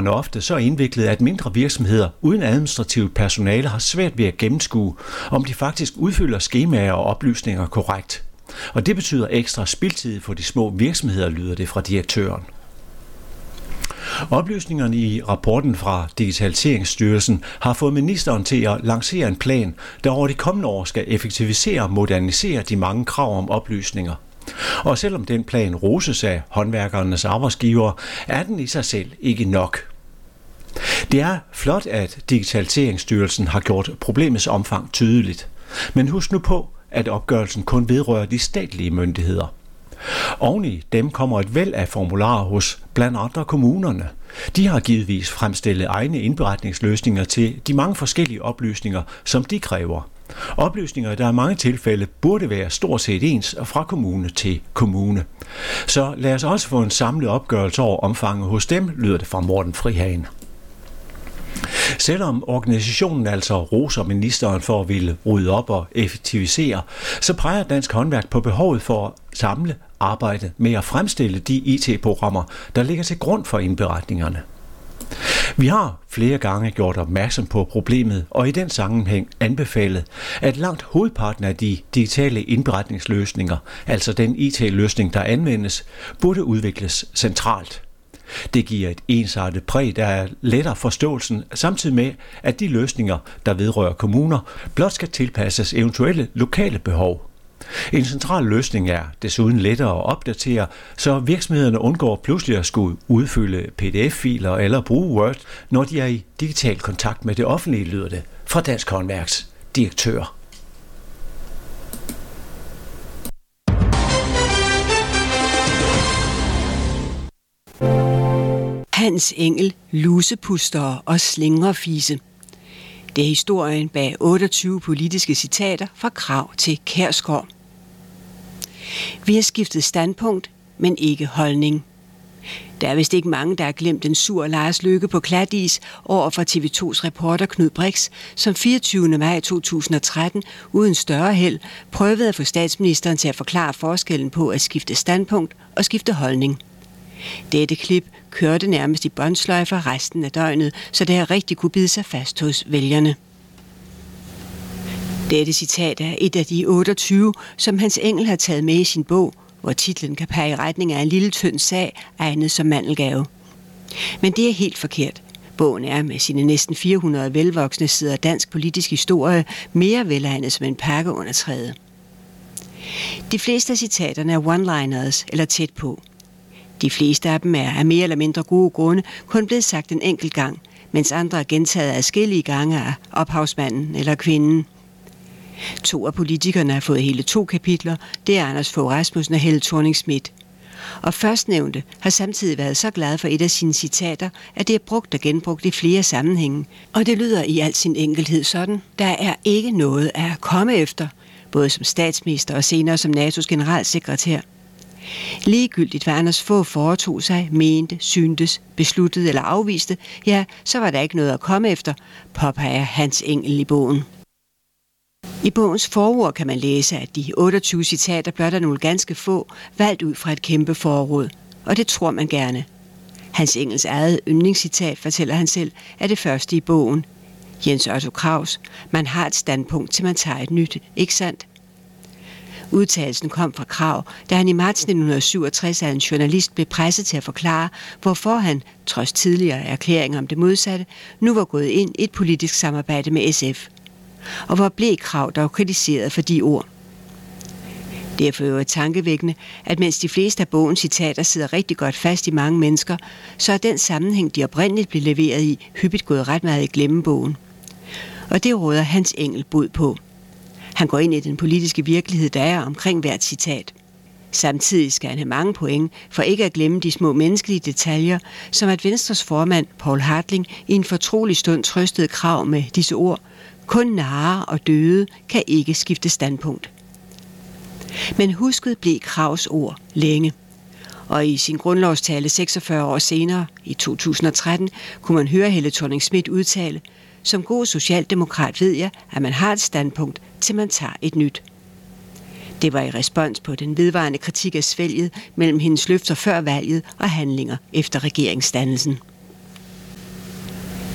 oplysningerne ofte så indviklede, at mindre virksomheder uden administrativt personale har svært ved at gennemskue, om de faktisk udfylder skemaer og oplysninger korrekt. Og det betyder ekstra spildtid for de små virksomheder, lyder det fra direktøren. Oplysningerne i rapporten fra Digitaliseringsstyrelsen har fået ministeren til at lancere en plan, der over de kommende år skal effektivisere og modernisere de mange krav om oplysninger. Og selvom den plan roses af håndværkernes arbejdsgivere, er den i sig selv ikke nok. Det er flot, at Digitaliseringsstyrelsen har gjort problemets omfang tydeligt. Men husk nu på, at opgørelsen kun vedrører de statlige myndigheder. Oven i dem kommer et væld af formularer hos blandt andre kommunerne. De har givetvis fremstillet egne indberetningsløsninger til de mange forskellige oplysninger, som de kræver. Oplysninger, der i mange tilfælde burde være stort set ens fra kommune til kommune. Så lad os også få en samlet opgørelse over omfanget hos dem, lyder det fra Morten Frihagen. Selvom organisationen altså roser ministeren for at ville rydde op og effektivisere, så peger Dansk Håndværk på behovet for at samle arbejdet med at fremstille de IT-programmer, der ligger til grund for indberetningerne. Vi har flere gange gjort opmærksom på problemet, og i den sammenhæng anbefalet, at langt hovedparten af de digitale indberetningsløsninger, altså den IT-løsning, der anvendes, burde udvikles centralt. Det giver et ensartet præg, der er lettere forståelsen, samtidig med, at de løsninger, der vedrører kommuner, blot skal tilpasses eventuelle lokale behov. En central løsning er desuden lettere at opdatere, så virksomhederne undgår pludselig at skulle udfylde PDF-filer eller bruge Word, når de er i digital kontakt med det offentlige, lyder det fra Dansk Håndværks direktør. Hans Engell, lusepustere og slingerfise. Det er historien bag 28 politiske citater fra Krag til Kjærsgaard. Vi har skiftet standpunkt, men ikke holdning. Der er vist ikke mange, der har glemt den sur Lars Løkke på glatis over for TV2's reporter Knud Brix, som 24. maj 2013 uden større held prøvede at få statsministeren til at forklare forskellen på at skifte standpunkt og skifte holdning. Dette klip kørte nærmest i båndsløjfer resten af døgnet, så det har rigtig kunne bide sig fast hos vælgerne. Dette citat er et af de 28, som Hans Engell har taget med i sin bog, hvor titlen kan pege i retning af en lille tynd sag, egnet som mandelgave. Men det er helt forkert. Bogen er med sine næsten 400 velvoksne sider dansk politisk historie mere velegnet som en pakke under træet. De fleste af citaterne er one-liners eller tæt på. De fleste af dem er af mere eller mindre gode grunde kun blevet sagt en enkelt gang, mens andre er gentaget adskillige gange af ophavsmanden eller kvinden. 2 af politikerne har fået hele 2 kapitler, det er Anders Fogh Rasmussen og Helle Thorning-Schmidt. Og førstnævnte har samtidig været så glad for et af sine citater, at det er brugt og genbrugt i flere sammenhænge. Og det lyder i al sin enkelhed sådan: der er ikke noget at komme efter, både som statsminister og senere som NATO's generalsekretær. Ligegyldigt hvad Anders Fogh foretog sig, mente, syntes, besluttede eller afviste, ja, så var der ikke noget at komme efter, påpeger Hans Engell i bogen. I bogens forord kan man læse, at de 28 citater blot er nogle ganske få, valgt ud fra et kæmpe forord, og det tror man gerne. Hans Engells eget yndlingscitat, fortæller han selv, er det første i bogen. Jens Otto Krags: man har et standpunkt, til man tager et nyt, ikke sandt? Udtalelsen kom fra Krag, da han i marts 1967 af en journalist blev presset til at forklare, hvorfor han, trods tidligere erklæringer om det modsatte, nu var gået ind i et politisk samarbejde med SF. Og hvor blev Krag dog kritiseret for de ord. Det er for øvrigt tankevækkende, at mens de fleste af bogens citater sidder rigtig godt fast i mange mennesker, så er den sammenhæng, de oprindeligt blev leveret i, hyppigt gået ret meget i glemmebogen. Og det råder Hans Engell bod på. Han går ind i den politiske virkelighed, der er omkring hvert citat. Samtidig skal han have mange point for ikke at glemme de små menneskelige detaljer, som at Venstres formand, Poul Hartling, i en fortrolig stund trøstede Krag med disse ord: kun narre og døde kan ikke skifte standpunkt. Men husket blev Krags ord længe. Og i sin grundlovstale 46 år senere, i 2013, kunne man høre Helle Thorning-Schmidt udtale: som god socialdemokrat ved jeg, at man har et standpunkt, til man tager et nyt. Det var i respons på den vedvarende kritik af svælget mellem hendes løfter før valget og handlinger efter regeringsdannelsen.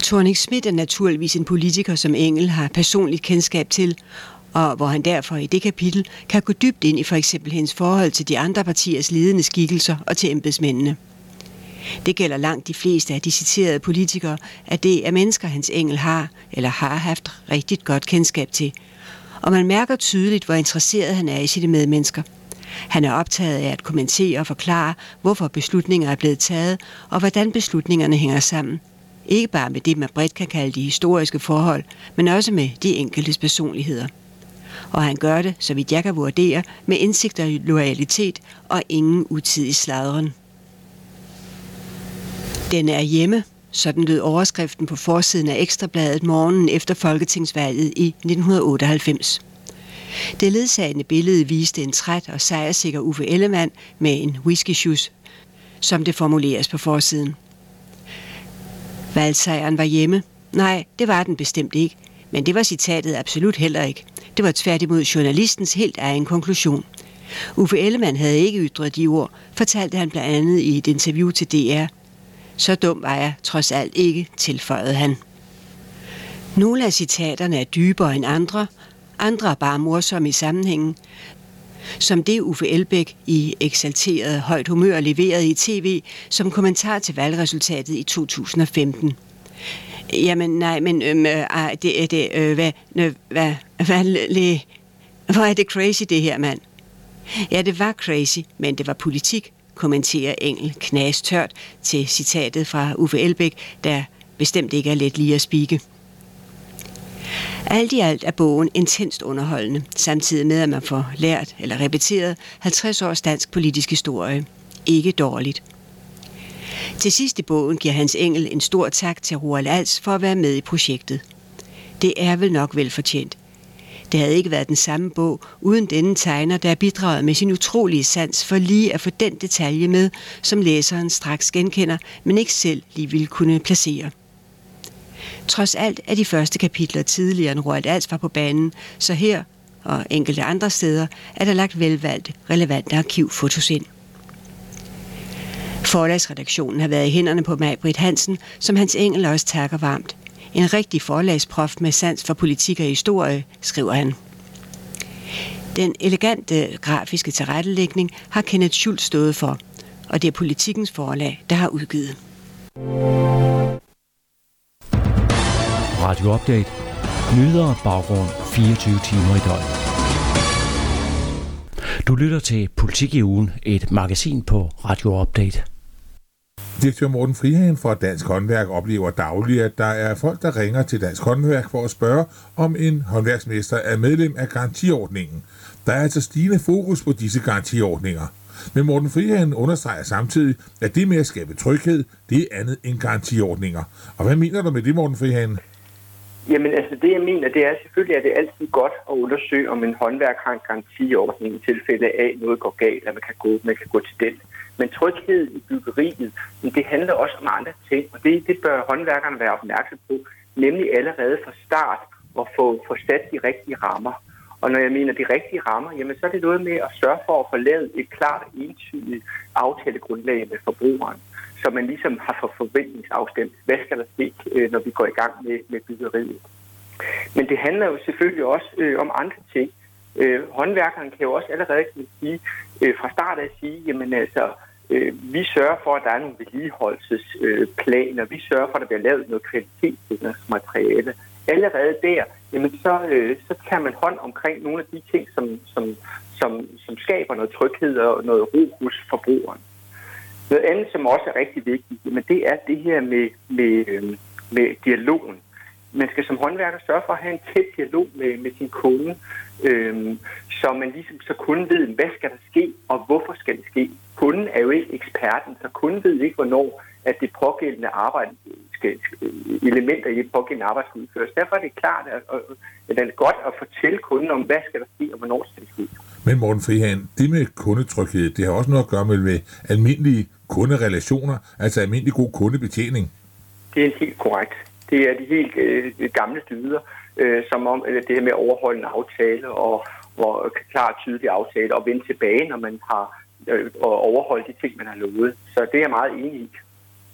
Thorning-Schmidt er naturligvis en politiker, som Engel har personligt kendskab til, og hvor han derfor i det kapitel kan gå dybt ind i for eksempel hendes forhold til de andre partiers ledende skikkelser og til embedsmændene. Det gælder langt de fleste af de citerede politikere, at det er mennesker, Hans Engel har eller har haft rigtig godt kendskab til. Og man mærker tydeligt, hvor interesseret han er i sine medmennesker. Han er optaget af at kommentere og forklare, hvorfor beslutninger er blevet taget, og hvordan beslutningerne hænger sammen. Ikke bare med det, man bredt kan kalde de historiske forhold, men også med de enkeltes personligheder. Og han gør det, så vidt jeg kan vurdere, med indsigt og loyalitet og ingen utidig sladren. Den er hjemme, sådan lød overskriften på forsiden af Ekstrabladet morgenen efter folketingsvalget i 1998. Det ledsagende billede viste en træt og sejrsikker Uffe Ellemann med en whiskysjus, som det formuleres på forsiden. Valgsejren var hjemme. Nej, det var den bestemt ikke, men det var citatet absolut heller ikke. Det var tværtimod journalistens helt egen konklusion. Uffe Ellemann havde ikke ytret de ord, fortalte han blandt andet i et interview til DR. Så dum var jeg trods alt ikke, tilføjede han. Nogle af citaterne er dybere end andre er bare morsomme i sammenhængen, som det Uffe Elbæk i eksalteret højt humør leverede i tv som kommentar til valgresultatet i 2015. Jamen nej, men hvor er det crazy det her, mand? Ja, det var crazy, men det var politik, kommenterer Engel knastørt til citatet fra Uffe Elbæk, der bestemt ikke er let lige at spikke. Alt i alt er bogen intenst underholdende, samtidig med at man får lært eller repeteret 50 års dansk politisk historie. Ikke dårligt. Til sidst i bogen giver Hans Engel en stor tak til Roald Als for at være med i projektet. Det er vel nok velfortjent. Det havde ikke været den samme bog uden denne tegner, der er bidraget med sin utrolige sans for lige at få den detalje med, som læseren straks genkender, men ikke selv lige ville kunne placere. Trods alt er de første kapitler tidligere end Roald Als var på banen, så her og enkelte andre steder er der lagt velvalgte, relevante arkivfotos ind. Forlagsredaktionen har været i hænderne på Maj-Britt Hansen, som Hans Engel også takker varmt. En rigtig forlagsprof med sans for politik og historie, skriver han. Den elegante grafiske tilrettelægning har Kenneth Schultz stået for, og det er Politikens Forlag, der har udgivet. Radio Update. Nyheder og baggrund 24 timer i døgnet. Du lytter til Politik i ugen, et magasin på Radio Update. Direktør Morten Frihagen fra Dansk Håndværk oplever dagligt, at der er folk, der ringer til Dansk Håndværk for at spørge, om en håndværksmester er medlem af garantiordningen. Der er altså stigende fokus på disse garantiordninger. Men Morten Frihagen understreger samtidig, at det med at skabe tryghed, det er andet end garantiordninger. Og hvad mener du med det, Morten Frihagen? Jamen altså det jeg mener, det er selvfølgelig, at det er altid godt at undersøge, om en håndværk har en garantiordning i tilfælde af noget går galt, at man kan gå til den. Men tryghed i byggeriet, det handler også om andre ting, og det bør håndværkerne være opmærksom på, nemlig allerede fra start at få sat de rigtige rammer. Og når jeg mener de rigtige rammer, jamen så er det noget med at sørge for at få lavet et klart og entydigt aftalegrundlag med forbrugeren, så man ligesom har for forventningsafstemt, hvad skal der ske, når vi går i gang med byggeriet. Men det handler jo selvfølgelig også om andre ting. Håndværkeren kan jo også allerede sige, fra start af sige, jamen altså, vi sørger for, at der er nogle vedligeholdelsesplaner, vi sørger for, at der bliver lavet noget kvalitetsmateriale. Allerede der, jamen så tager man hånd omkring nogle af de ting, som skaber noget tryghed og noget ro hos forbrugeren. Noget andet, som også er rigtig vigtigt, jamen det er det her med dialogen. Man skal som håndværker sørge for at have en tæt dialog med sin kunde, så man ligesom så kunden ved, hvad skal der ske, og hvorfor skal det ske. Kunden er jo ikke eksperten, så kunden ved ikke, hvornår at det pågældende arbejde elementer i det pågældende arbejde skal udføres. Derfor er det klart, at det er godt at fortælle kunden om, hvad skal der ske, og hvornår skal det ske. Men Morten Frihagen, det med kundetryghed, det har også noget at gøre med almindelige kunderelationer, altså almindelig god kundebetjening. Det er helt korrekt. Det er de helt gamle dyder, som om det her med at overholde en aftale og klart tydelige aftale og vende tilbage, når man har overholdt de ting, man har lovet. Så det er jeg meget enig i.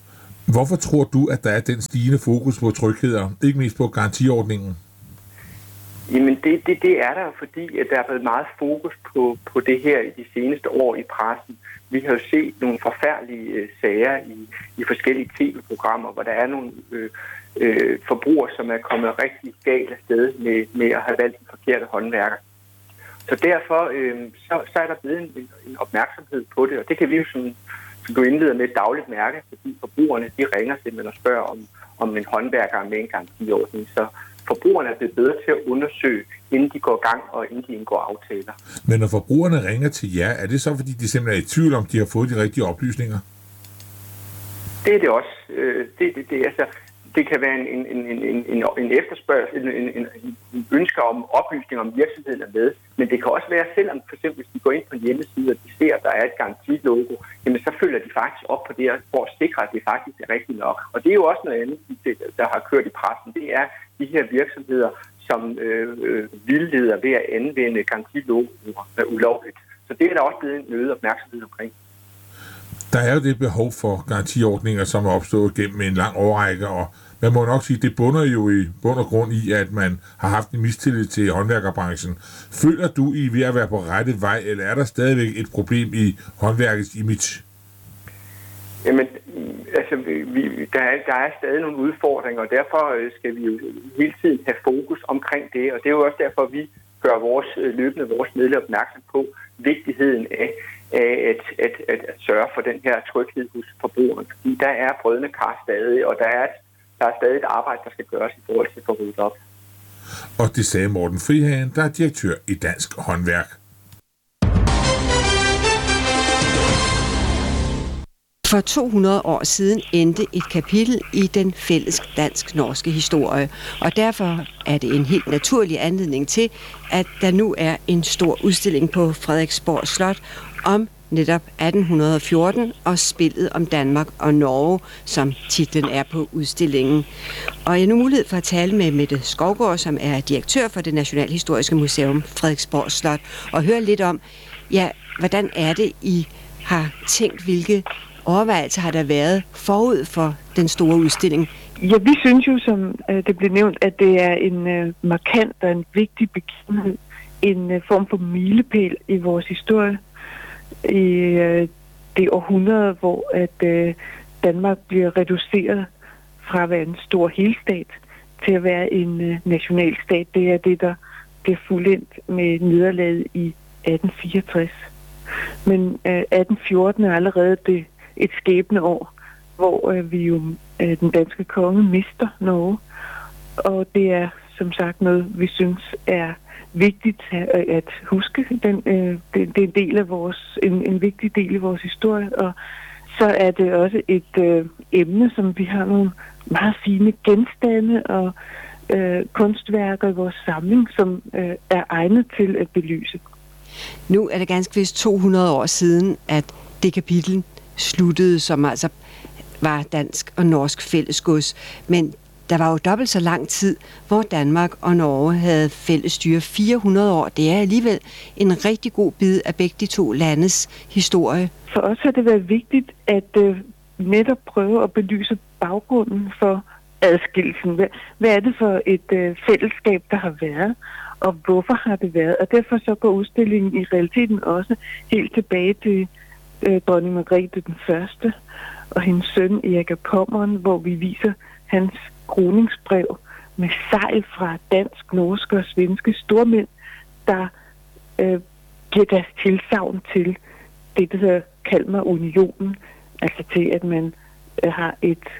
Hvorfor tror du, at der er den stigende fokus på trygheder, ikke mindst på garantiordningen? Jamen det er der, fordi at der er blevet meget fokus på det her i de seneste år i pressen. Vi har jo set nogle forfærdelige sager i forskellige tv-programmer, hvor der er nogle forbrugere, som er kommet rigtig galt afsted med at have valgt en forkerte håndværker. Så derfor så er der blevet en opmærksomhed på det, og det kan vi jo som du indleder med et dagligt mærke, fordi forbrugerne de ringer simpelthen og spørger om en håndværker er med en garantiordning. Så forbrugerne er blevet bedre til at undersøge, inden de går i gang og inden de indgår aftaler. Men når forbrugerne ringer til jer, er det så, fordi de simpelthen er i tvivl om, de har fået de rigtige oplysninger? Det er det også. Det kan være en efterspørgsel, en ønske om oplysninger om virksomheden er med, men det kan også være, selvom for eksempel hvis de går ind på en hjemmeside, og de ser, at der er et garantilogo, jamen så følger de faktisk op på det for at sikre, at det faktisk er rigtigt nok. Og det er jo også noget andet, der har kørt i pressen. Det er de her virksomheder, som vildleder ved at anvende garantilogoer ulovligt. Så det er der også blevet en øget opmærksomhed omkring. Der er jo det behov for garantiordninger, som er opstået gennem en lang årrække, og man må nok sige, det bunder jo i bund og grund i, at man har haft en mistillid til håndværkerbranchen. Føler du, I ved at være på rette vej, eller er der stadigvæk et problem i håndværkets image? Jamen, altså, der er stadig nogle udfordringer, og derfor skal vi jo hele tiden have fokus omkring det, og det er jo også derfor, vi gør løbende vores medlemmer opmærksom på vigtigheden af at sørge for den her tryghed hos forbrugerne. Fordi der er brødende kar stadig, og der er stadig et arbejde, der skal gøres i forhold til at få ryddet op. Og det sagde Morten Frihagen, der er direktør i Dansk Håndværk. For 200 år siden endte et kapitel i den fælles dansk-norske historie, og derfor er det en helt naturlig anledning til, at der nu er en stor udstilling på Frederiksborg Slot om netop 1814 og spillet om Danmark og Norge, som titlen er på udstillingen. Og jeg har nu mulighed for at tale med Mette Skovgaard, som er direktør for det Nationalhistoriske Museum Frederiksborg Slot, og høre lidt om, ja, hvordan er det, I har tænkt, hvilke overvejelser har der været forud for den store udstilling? Ja, vi synes jo, som det blev nævnt, at det er en markant og en vigtig begivenhed, en form for milepæl i vores historie, i det århundrede, hvor at Danmark bliver reduceret fra at være en stor helstat til at være en nationalstat. Det er det, der bliver fuldendt med nederlaget i 1864. Men 1814 er allerede et skæbneår, hvor vi jo den danske konge mister Norge. Og det er som sagt noget, vi synes er vigtigt at huske. Det er en del af en vigtig del af vores historie, og så er det også et emne, som vi har nogle meget fine genstande og kunstværker i vores samling, som er egnet til at belyse. Nu er det ganske vist 200 år siden, at det kapitel sluttede, som altså var dansk og norsk fællesgods, men der var jo dobbelt så lang tid, hvor Danmark og Norge havde fælles styre 400 år. Det er alligevel en rigtig god bid af begge de to landes historie. For os har det været vigtigt at netop prøve at belyse baggrunden for adskillelsen. Hvad er det for et fællesskab, der har været, og hvorfor har det været? Og derfor så går udstillingen i realiteten også helt tilbage til dronning Margrethe den Første og hendes søn Erik af Pommern, hvor vi viser hans kroningsbrev med segl fra dansk, norske og svenske stormænd, der giver deres tilsagn til det, der hedder Kalmarunionen, altså til, at man har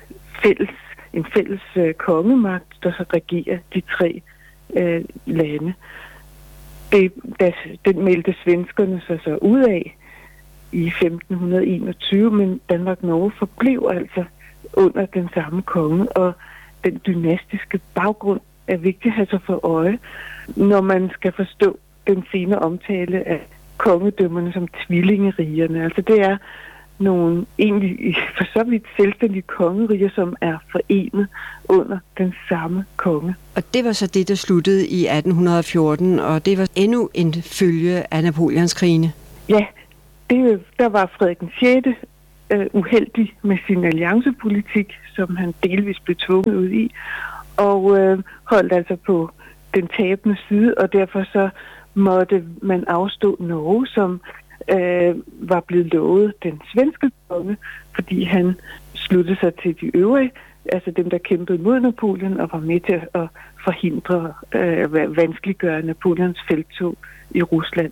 en fælles kongemagt, der så regerer de tre lande. Den meldte svenskerne så ud af i 1521, men Danmark-Norge forblev altså under den samme konge, og den dynastiske baggrund er vigtigt at have sig for øje, når man skal forstå den senere omtale af kongedømmerne som tvillingerigerne. Altså det er nogle egentlig for så vidt selvstændige kongeriger, som er forenet under den samme konge. Og det var så det, der sluttede i 1814, og det var endnu en følge af Napoleonskrigene. Ja, der var Frederik den 6., uheldig med sin alliancepolitik, som han delvis blev tvunget ud i, og holdt altså på den tabende side, og derfor så måtte man afstå Norge, som var blevet lovet den svenske konge, fordi han sluttede sig til de øvrige, altså dem, der kæmpede mod Napoleon og var med til at forhindre, vanskeliggøre Napoleons felttog i Rusland.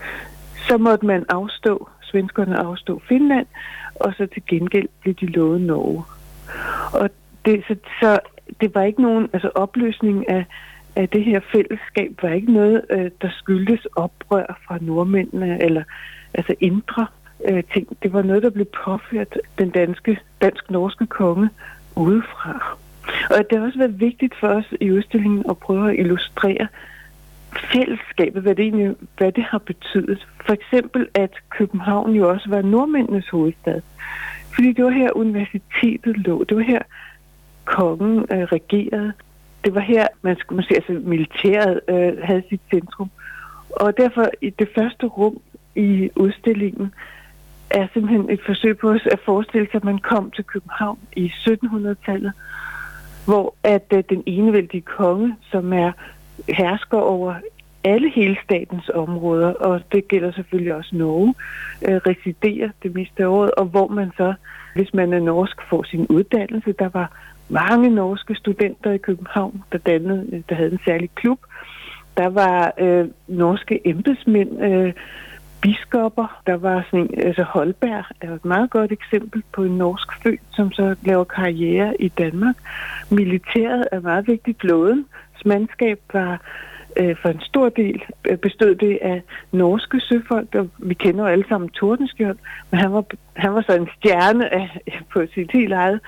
Så måtte man svenskerne afstå Finland, og så til gengæld blev de lovet Norge. Og så det var ikke nogen, altså opløsning af det her fællesskab var ikke noget, der skyldtes oprør fra nordmændene, eller altså indre ting. Det var noget, der blev påført den dansk-norske konge udefra. Og det har også været vigtigt for os i udstillingen at prøve at illustrere fællesskabet, hvad det har betydet. For eksempel, at København jo også var nordmændenes hovedstad. Fordi det var her universitetet lå. Det var her kongen regerede. Det var her, militæret havde sit centrum. Og derfor i det første rum i udstillingen er simpelthen et forsøg på at forestille sig, at man kom til København i 1700-tallet, hvor at den enevældige konge, som er hersker over alle helstatens områder, og det gælder selvfølgelig også Norge, residerer det meste af året, og hvor man så, hvis man er norsk, får sin uddannelse. Der var mange norske studenter i København, der havde en særlig klub. Der var norske embedsmænd, biskopper. Der var Holberg er et meget godt eksempel på en norsk født, som så laver karriere i Danmark. Militæret er meget vigtigt. Flådens mandskab var for en stor del bestod det af norske søfolk, og vi kender jo alle sammen Tordenskjold, men han var så en stjerne på sit helt eget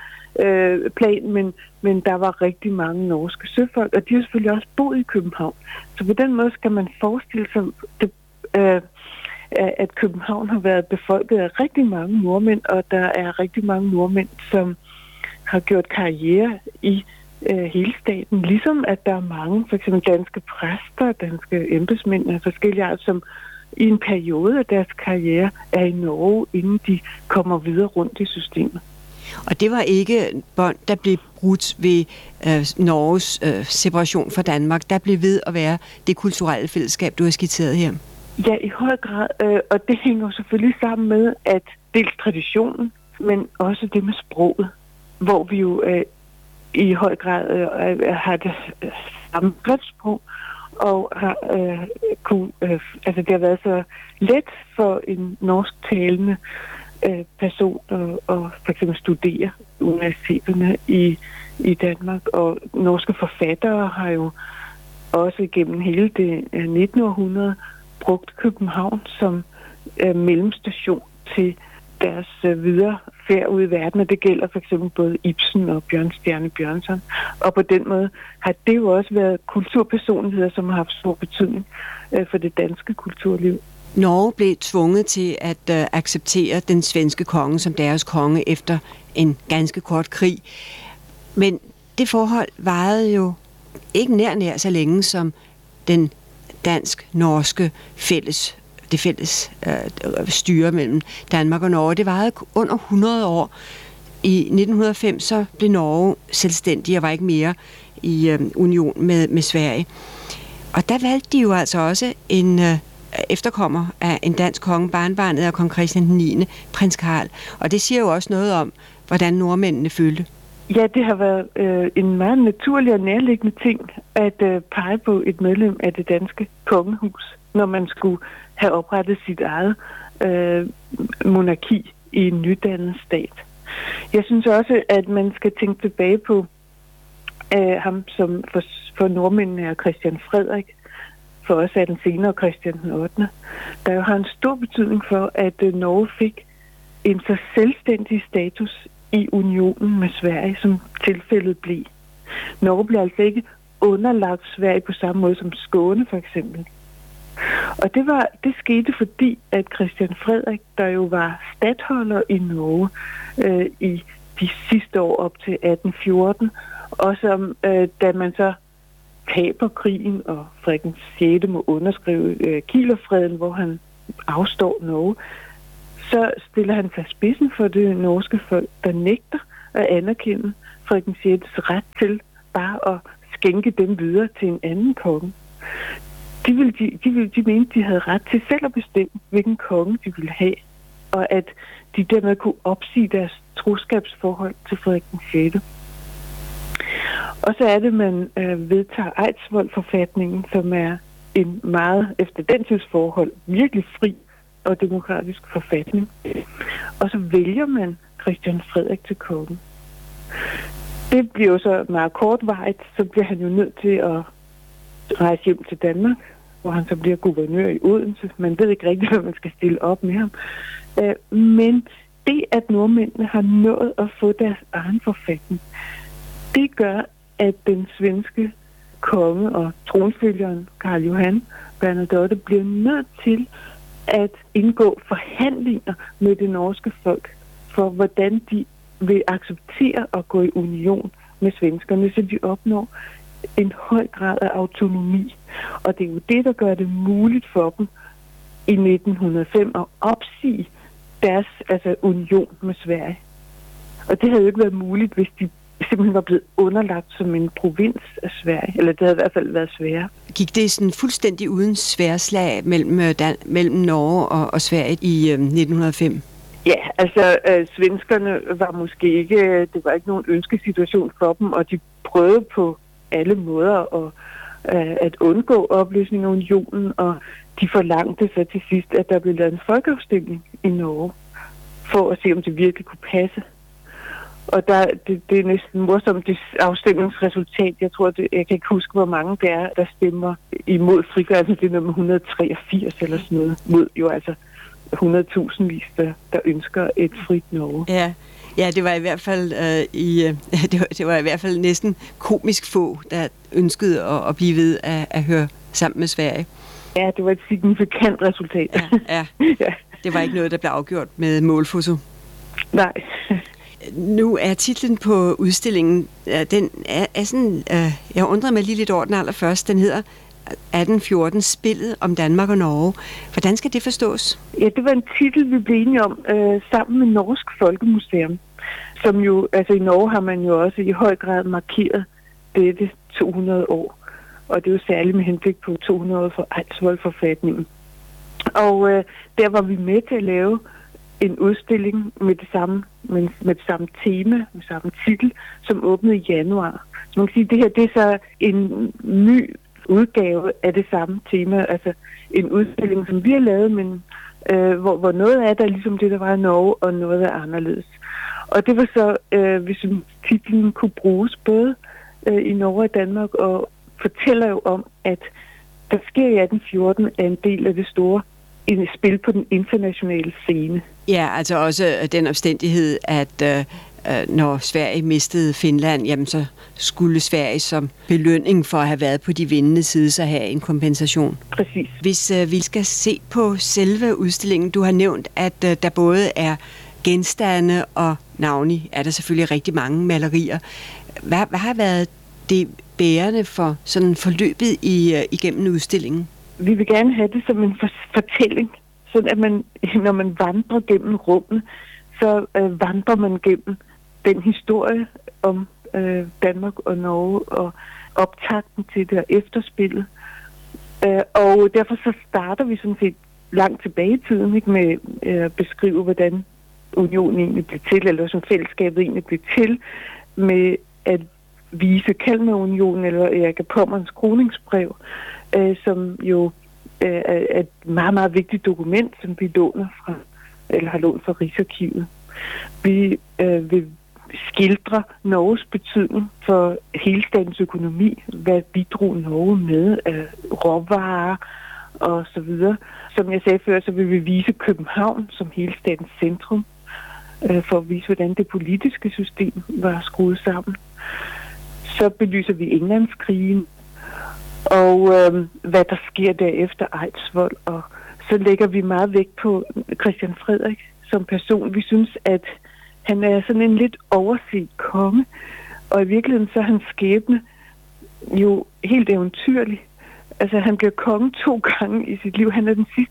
plan, men der var rigtig mange norske søfolk, og de har selvfølgelig også boet i København. Så på den måde skal man forestille sig, at København har været befolket af rigtig mange nordmænd, og der er rigtig mange nordmænd, som har gjort karriere i hele staten. Ligesom at der er mange, for eksempel danske præster, danske embedsmænd af forskellige art, som i en periode af deres karriere er i Norge, inden de kommer videre rundt i systemet. Og det var ikke bånd, der blev brudt ved Norges separation fra Danmark. Der blev ved at være det kulturelle fællesskab, du har skitseret her. Ja, i høj grad. Og det hænger selvfølgelig sammen med, at dels traditionen, men også det med sproget, hvor vi jo i høj grad har det samme skriftsprog, og har det har været så let for en norsktalende person og for eksempel studere universiteterne i Danmark, og norske forfattere har jo også gennem hele det 19. århundrede brugt København som mellemstation til deres videre færd ud i verden, og det gælder for eksempel både Ibsen og Bjørnstjerne Bjørnson. Og på den måde har det jo også været kulturpersonligheder, som har haft stor betydning for det danske kulturliv. Norge blev tvunget til at acceptere den svenske konge som deres konge efter en ganske kort krig. Men det forhold varede jo ikke nær så længe som den dansk-norske fælles styre mellem Danmark og Norge. Det varede under 100 år. I 1905 så blev Norge selvstændig og var ikke mere i union med Sverige. Og der valgte de jo altså også en efterkommer af en dansk konge, barnbarnet af kong Christian 9., prins Karl. Og det siger jo også noget om, hvordan nordmændene følte. Ja, det har været en meget naturlig og nærliggende ting at pege på et medlem af det danske kongehus, når man skulle have oprettet sit eget monarki i en nydannet stat. Jeg synes også, at man skal tænke tilbage på ham, som for nordmændene er Christian Frederik, for os er den senere Christian den 8., der jo har en stor betydning for, at Norge fik en så selvstændig status i unionen med Sverige, som tilfældet blev. Norge blev altså ikke underlagt Sverige på samme måde som Skåne for eksempel. Og det skete fordi, at Christian Frederik, der jo var statholder i Norge i de sidste år op til 1814, og som da man så taber krigen, og Frederik 6. må underskrive Kielerfreden, hvor han afstår Norge, så stiller han sig spidsen for det norske folk, der nægter at anerkende Frederik den 6. ret til bare at skænke dem videre til en anden konge. De mente, de havde ret til selv at bestemme, hvilken konge de ville have, og at de dermed kunne opsige deres troskabsforhold til Frederik den 6. Og så er det, man vedtager Eidsvoll-forfatningen, som er en meget, efter den tids forhold, virkelig fri og demokratisk forfatning. Og så vælger man Christian Frederik til konge. Det bliver jo så meget kortvarigt, så bliver han jo nødt til at rejse hjem til Danmark, hvor han så bliver guvernør i Odense. Man ved ikke rigtigt, hvad man skal stille op med ham. Men det, at nordmændene har nået at få deres egen forfatning, det gør, at den svenske konge og tronfølgeren Karl Johan Bernadotte bliver nødt til at indgå forhandlinger med det norske folk for, hvordan de vil acceptere at gå i union med svenskerne, så de opnår en høj grad af autonomi. Og det er jo det, der gør det muligt for dem i 1905 at opsige deres union med Sverige. Og det havde jo ikke været muligt, hvis de simpelthen var blevet underlagt som en provins af Sverige. Eller det havde i hvert fald været sværere. Gik det sådan fuldstændig uden sværslag mellem Norge og Sverige i 1905? Ja, svenskerne var måske ikke, det var ikke nogen ønskesituation for dem, og de prøvede på alle måder at undgå opløsning af unionen, og de forlangte så til sidst, at der blev lavet en folkeafstemning i Norge, for at se, om det virkelig kunne passe. Og det er næsten morsomt, det afstemningsresultat. Jeg kan ikke huske, hvor mange det er, der stemmer imod frigørelsen. Det er nummer 183 eller sådan noget, mod jo altså 100.000 der ønsker et frit Norge. Ja, det var i hvert fald det var i hvert fald næsten komisk få, der ønskede at blive ved at høre sammen med Sverige. Ja, det var et signifikant resultat. Ja. Det var ikke noget, der blev afgjort med målfoto. Nej. Nu er titlen på udstillingen, den er sådan, jeg undrer mig lige lidt over den allerførst, den hedder 1814, spillet om Danmark og Norge. Hvordan skal det forstås? Ja, det var en titel, vi blev enige om sammen med Norsk Folkemuseum, som jo, i Norge har man jo også i høj grad markeret dette 200 år, og det er jo særligt med henblik på 200 år for Eidsvoll-forfatningen. Og der var vi med til at lave en udstilling med det samme tema, med samme titel, som åbnede i januar. Så man kan sige, at det her det er så en ny udgave af det samme tema, altså en udstilling, som vi har lavet, men hvor noget af det er ligesom det, der var i Norge, og noget er anderledes. Og det var så, hvis titlen kunne bruges både i Norge og Danmark, og fortæller jo om, at der sker i 1814 er en del af det store spil på den internationale scene. Ja, altså også den omstændighed, at når Sverige mistede Finland, jamen så skulle Sverige som belønning for at have været på de vindende side, så have en kompensation. Præcis. Hvis vi skal se på selve udstillingen, du har nævnt, at der både er genstande og navnlig er der selvfølgelig rigtig mange malerier. Hvad har været det bærende for sådan forløbet igennem udstillingen? Vi vil gerne have det som en fortælling, sådan at man, når man vandrer gennem rummet, så vandrer man gennem den historie om Danmark og Norge og optakten til det og efterspillet. Og derfor så starter vi sådan set langt tilbage i tiden, ikke, med at beskrive, hvordan unionen egentlig blev til, eller som fællesskabet egentlig blev til, med at vise Kalmarunionen eller Erik af Pommerns kroningsbrev, som jo er et meget, meget vigtigt dokument, som vi har lånt fra Rigsarkivet. Vi vil skildre Norges betydning for hele statens økonomi, hvad bidrog Norge med af råvarer og så videre. Som jeg sagde før, så vil vi vise København som hele statens centrum, for at vise, hvordan det politiske system var skruet sammen. Så belyser vi Englandskrigen, og hvad der sker derefter Eidsvoll, og så lægger vi meget vægt på Christian Frederik som person. Vi synes, at han er sådan en lidt overset konge, og i virkeligheden så er hans skæbne jo helt eventyrlig. Altså, han bliver konge 2 gange i sit liv. Han er den sidste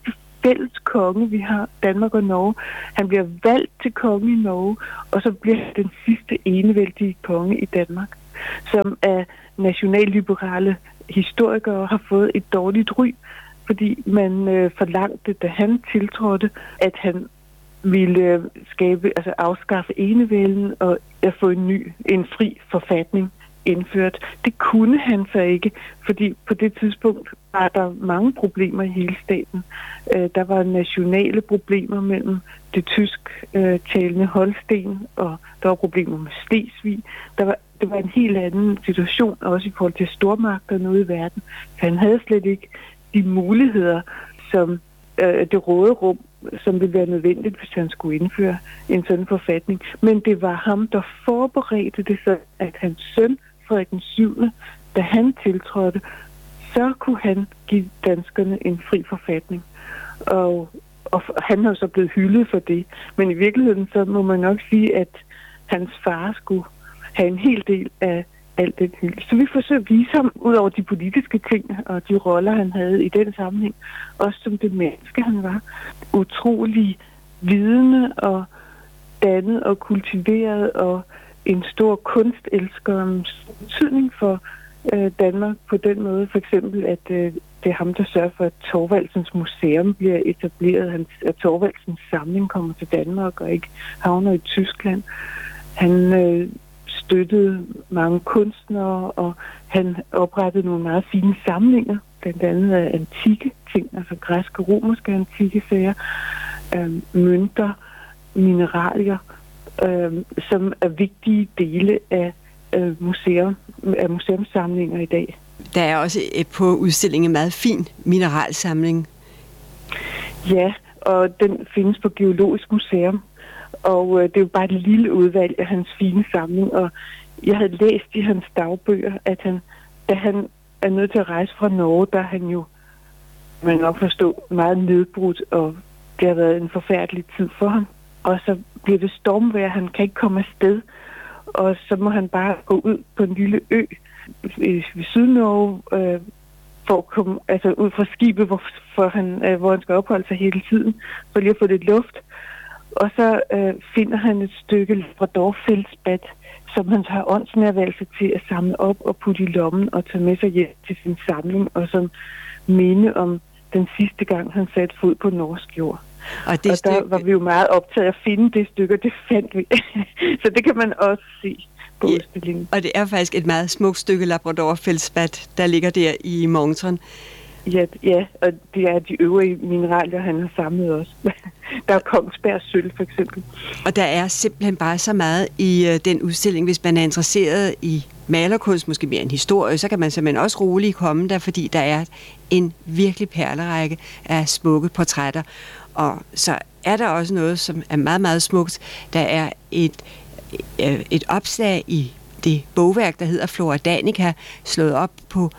fælles konge, vi har, Danmark og Norge. Han bliver valgt til konge i Norge, og så bliver han den sidste enevældige konge i Danmark, som af nationalliberale historikere har fået et dårligt ry, fordi man forlangte, da han tiltrådte, at han ville afskaffe enevælden og at få en fri forfatning indført. Det kunne han så ikke, fordi på det tidspunkt var der mange problemer i hele staten. Der var nationale problemer mellem det tysk-talende Holsten, og der var problemer med Slesvig. Det var en helt anden situation, også i forhold til stormagterne ude i verden. Så han havde slet ikke de muligheder, som det råderum, som ville være nødvendigt, hvis han skulle indføre en sådan forfatning. Men det var ham, der forberedte det, så at hans søn, Frederik den 7., da han tiltrådte, så kunne han give danskerne en fri forfatning. Og han har så blevet hyldet for det. Men i virkeligheden, så må man nok sige, at hans far skulle have en hel del af alt det hylde. Så vi forsøger at vise ham, ud over de politiske ting og de roller, han havde i den sammenhæng, også som det menneske, han var. Utrolig vidende og dannet og kultiveret og en stor kunstelsker, betydning for Danmark på den måde. For eksempel, at det er ham, der sørger for, at Thorvaldsens Museum bliver etableret, at Thorvaldsens samling kommer til Danmark og ikke havner i Tyskland. Han støttede mange kunstnere, og han oprettede nogle meget fine samlinger, blandt andet af antikke ting, altså græske, romerske antikke sager, mønter, mineralier, som er vigtige dele af museumssamlinger i dag. Der er også på udstillingen en meget fin mineralsamling. Ja, og den findes på Geologisk Museum. Og det er jo bare et lille udvalg af hans fine samling. Og jeg havde læst i hans dagbøger, at da han er nødt til at rejse fra Norge, der er han jo, man kan nok forstå, meget nedbrudt, og det har været en forfærdelig tid for ham. Og så bliver det stormvejr, han kan ikke komme afsted, og så må han bare gå ud på en lille ø ved Sydnorge, for at komme, altså ud fra skibet, hvor han skal opholde sig hele tiden, for lige at få lidt luft. Og så finder han et stykke Labrador-feldspat, som han har åndsnærværelse til at samle op og putte i lommen og tage med sig hjem til sin samling, og som minde om den sidste gang, han satte fod på norsk jord. Og der var vi jo meget optaget af at finde det stykke, og det fandt vi. Så det kan man også se på udstillingen. Og det er faktisk et meget smukt stykke Labrador-feldspat, der ligger der i Montren. Ja, og det er de øvrige mineralier, han har samlet også. Der er Kongsberg sølv, for eksempel. Og der er simpelthen bare så meget i den udstilling. Hvis man er interesseret i malerkunst, måske mere en historie, så kan man simpelthen også roligt komme der, fordi der er en virkelig perlerække af smukke portrætter. Og så er der også noget, som er meget, meget smukt. Der er et opslag i det bogværk, der hedder Flora Danica, slået op på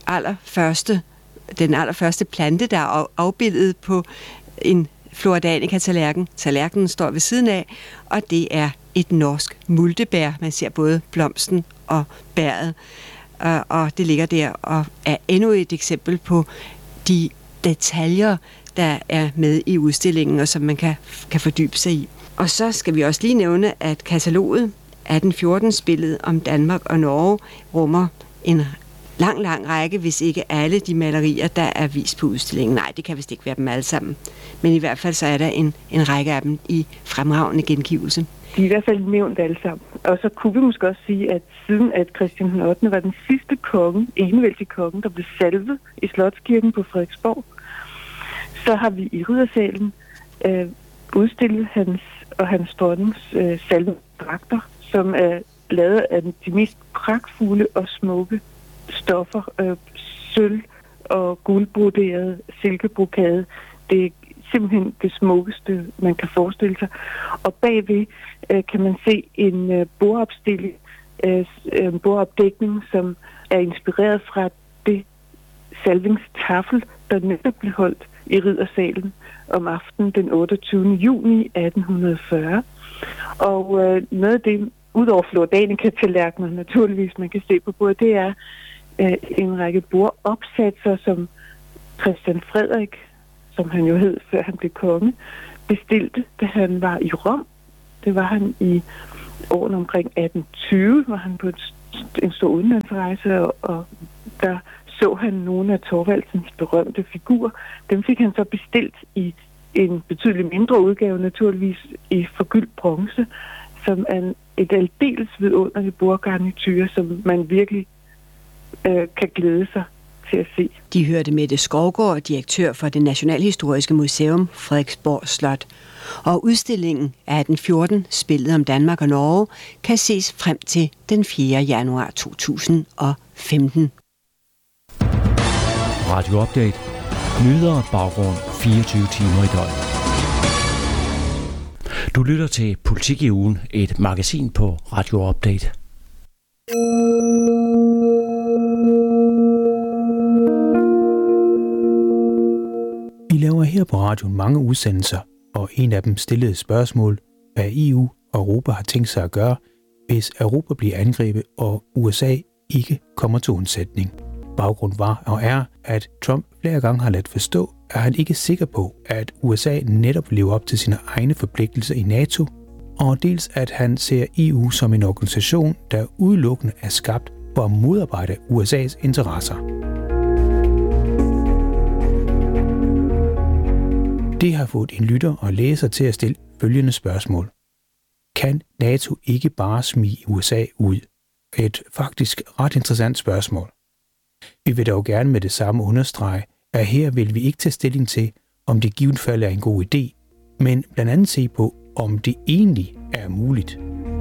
den allerførste plante, der er afbildet på en Flora Danica-tallerken. Tallerkenen står ved siden af, og det er et norsk multebær. Man ser både blomsten og bæret, og det ligger der og er endnu et eksempel på de detaljer, der er med i udstillingen, og som man kan fordybe sig i. Og så skal vi også lige nævne, at kataloget 1814-spillet om Danmark og Norge rummer en lang række, hvis ikke alle de malerier, der er vist på udstillingen. Nej, det kan vist ikke være dem alle sammen. Men i hvert fald så er der en række af dem i fremragende gengivelse. De er i hvert fald nævnt alle sammen. Og så kunne vi måske også sige, at siden at Christian den 8. var den sidste konge, enevældige konge, der blev salvet i Slotskirken på Frederiksborg, så har vi i Riddersalen udstillet hans dronningens salvedragter, som er lavet af de mest pragtfulde og smukke stoffer, sølv og guldbroderet silkebrokade. Det er simpelthen det smukkeste, man kan forestille sig. Og bagved kan man se en bordopdækning, som er inspireret fra det salvingstafel, der netop blev holdt i Riddersalen om aftenen den 28. juni 1840. Og noget af det, udover Flora Danica-tallerkener naturligvis, man kan se på bordet, det er en række bordopsatser, som Christian Frederik, som han jo hed, før han blev konge, bestilte, da han var i Rom. Det var han i årene omkring 1820, hvor han på en stor udenlandsrejse, og der så han nogle af Thorvaldsens berømte figurer. Dem fik han så bestilt i en betydeligt mindre udgave, naturligvis i forgyldt bronze, som er et aldeles vidunderligt bordgarnityr, som man virkelig kan glæde sig til at se. De hørte Mette Skovgaard, direktør for det Nationalhistoriske Museum, Frederiksborg Slot. Og udstillingen 1814, spillet om Danmark og Norge, kan ses frem til den 4. januar 2015. Radio Update. Nyheder og baggrund 24 timer i døgnet. Du lytter til Politik i ugen, et magasin på Radio Update. Vi laver her på radioen mange udsendelser, og en af dem stillede spørgsmål, hvad EU og Europa har tænkt sig at gøre, hvis Europa bliver angrebet og USA ikke kommer til undsætning. Baggrund var og er, at Trump flere gange har ladet forstå, at han ikke er sikker på, at USA netop lever op til sine egne forpligtelser i NATO, og dels at han ser EU som en organisation, der udelukkende er skabt for at modarbejde USA's interesser. Det har fået en lytter og læser til at stille følgende spørgsmål. Kan NATO ikke bare smide USA ud? Et faktisk ret interessant spørgsmål. Vi vil dog gerne med det samme understrege, at her vil vi ikke tage stilling til, om det i givet fald er en god idé, men blandt andet se på, om det egentlig er muligt.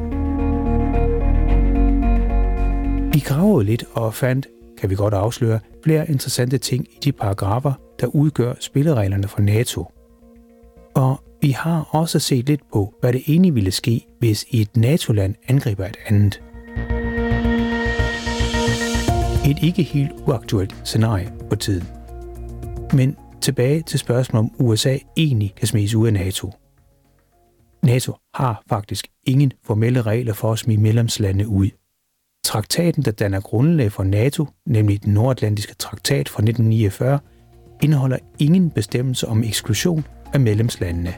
Vi gravede lidt og fandt, kan vi godt afsløre, flere interessante ting i de paragrafer, der udgør spillereglerne for NATO. Og vi har også set lidt på, hvad det egentlig ville ske, hvis et NATO-land angriber et andet. Et ikke helt uaktuelt scenarie på tiden. Men tilbage til spørgsmålet om USA egentlig kan smides ud af NATO. NATO har faktisk ingen formelle regler for at smide medlemslande ud. Traktaten, der danner grundlag for NATO, nemlig den nordatlantiske traktat fra 1949, indeholder ingen bestemmelse om eksklusion af medlemslandene.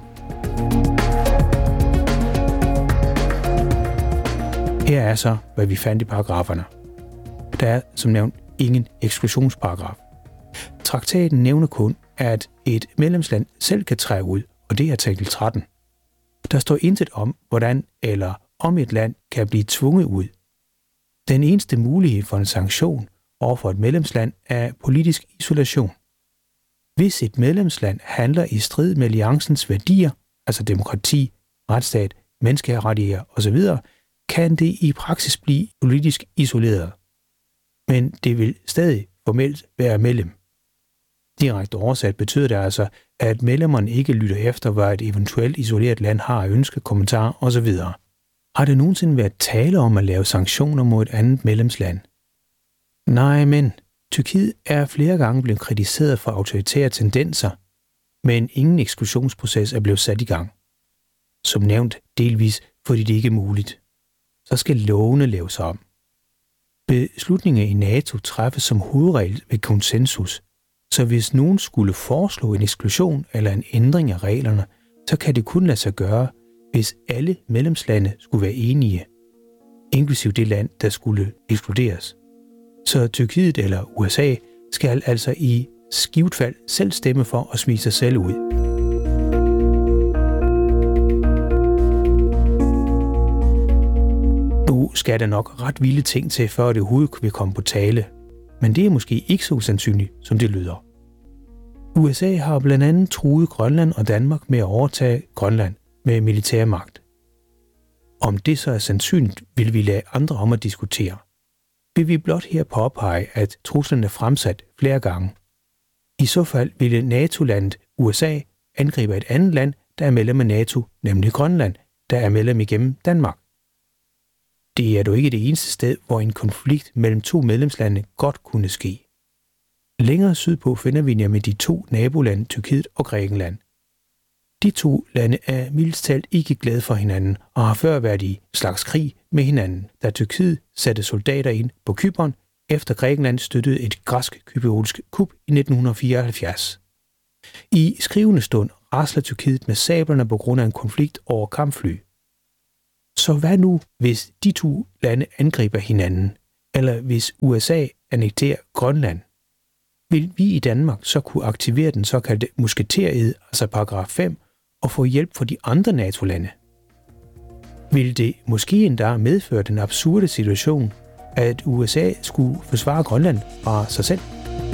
Her er så, hvad vi fandt i paragraferne. Der er som nævnt ingen eksklusionsparagraf. Traktaten nævner kun, at et medlemsland selv kan træde ud, og det er artikel 13. Der står intet om, hvordan eller om et land kan blive tvunget ud. Den eneste mulighed for en sanktion overfor et medlemsland er politisk isolation. Hvis et medlemsland handler i strid med alliancens værdier, altså demokrati, retsstat, menneskerettigheder osv., kan det i praksis blive politisk isoleret. Men det vil stadig formelt være medlem. Direkte oversat betyder det altså, at medlemmerne ikke lytter efter, hvad et eventuelt isoleret land har af ønske, kommentarer osv. Har det nogensinde været tale om at lave sanktioner mod et andet medlemsland? Nej, men Tyrkiet er flere gange blevet kritiseret for autoritære tendenser, men ingen eksklusionsproces er blevet sat i gang. Som nævnt delvis, fordi det ikke er muligt. Så skal lovene laves om. Beslutninger i NATO træffes som hovedregel ved konsensus, så hvis nogen skulle foreslå en eksklusion eller en ændring af reglerne, så kan det kun lade sig gøre, hvis alle medlemslande skulle være enige, inklusive det land, der skulle ekskluderes. Så Tyrkiet eller USA skal altså i givet fald selv stemme for at smide sig selv ud. Nu skal der nok ret vilde ting til, før det overhovedet vil komme på tale, men det er måske ikke så usandsynligt, som det lyder. USA har blandt andet truet Grønland og Danmark med at overtage Grønland med militærmagt. Om det så er sandsynligt, vil vi lade andre om at diskutere. Vil vi blot her påpege, at truslen er fremsat flere gange. I så fald ville NATO-landet USA angribe et andet land, der er medlem af NATO, nemlig Grønland, der er medlem igennem Danmark. Det er dog ikke det eneste sted, hvor en konflikt mellem to medlemslande godt kunne ske. Længere sydpå finder vi nemlig de to nabolande, Tyrkiet og Grækenland. De to lande er mildest talt ikke glade for hinanden og har før været i slags krig med hinanden, da Tyrkiet satte soldater ind på Cypern, efter Grækenland støttede et græsk-cypriotisk kup i 1974. I skrivende stund rasler Tyrkiet med sablerne på grund af en konflikt over kampfly. Så hvad nu, hvis de to lande angriber hinanden, eller hvis USA annekterer Grønland? Vil vi i Danmark så kunne aktivere den såkaldte musketered, altså paragraf 5, og få hjælp fra de andre NATO-lande? Vil det måske endda medføre den absurde situation, at USA skulle forsvare Grønland fra sig selv?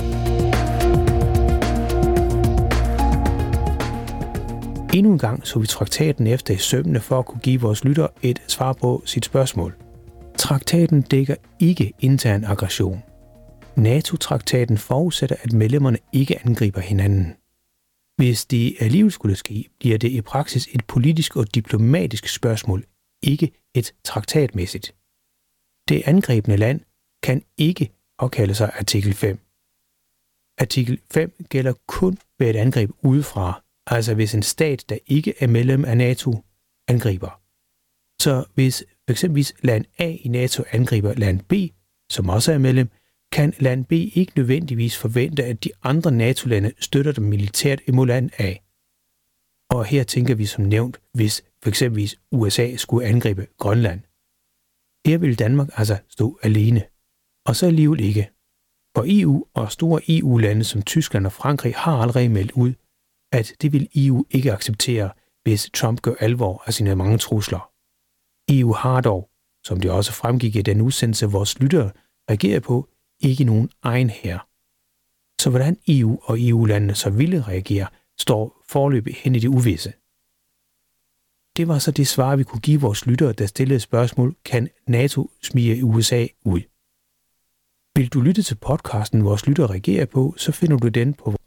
Endnu en gang så vi traktaten efter i sømmene for at kunne give vores lytter et svar på sit spørgsmål. Traktaten dækker ikke intern aggression. NATO-traktaten forudsætter, at medlemmerne ikke angriber hinanden. Hvis det alligevel skulle ske, bliver det i praksis et politisk og diplomatisk spørgsmål, ikke et traktatmæssigt. Det angrebne land kan ikke påkalde sig artikel 5. Artikel 5 gælder kun ved et angreb udefra, altså hvis en stat, der ikke er medlem af NATO, angriber. Så hvis f.eks. land A i NATO angriber land B, som også er medlem, kan land B ikke nødvendigvis forvente, at de andre NATO-lande støtter dem militært imod land A. Og her tænker vi som nævnt, hvis f.eks. USA skulle angribe Grønland. Her vil Danmark altså stå alene. Og så alligevel ikke. For EU og store EU-lande som Tyskland og Frankrig har allerede meldt ud, at det vil EU ikke acceptere, hvis Trump gør alvor af sine mange trusler. EU har dog, som det også fremgik i den udsendelse, vores lyttere reagerer på, ikke nogen egen hær. Så hvordan EU og EU-landene så ville reagere, står foreløbig hen i det uvisse. Det var så det svar, vi kunne give vores lyttere, der stillede spørgsmål, kan NATO smige USA ud? Vil du lytte til podcasten, vores lyttere reagerer på, så finder du den på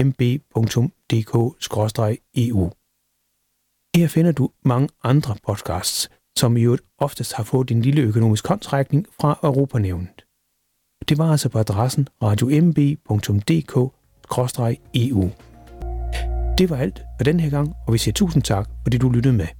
radiomb.dk/EU. Her finder du mange andre podcasts, som i øvrigt oftest har fået en lille økonomisk håndsrækning fra Europanævnet. Det var altså på adressen radiomb.dk/EU. Det var alt for den her gang, og vi siger tusind tak, fordi du lyttede med.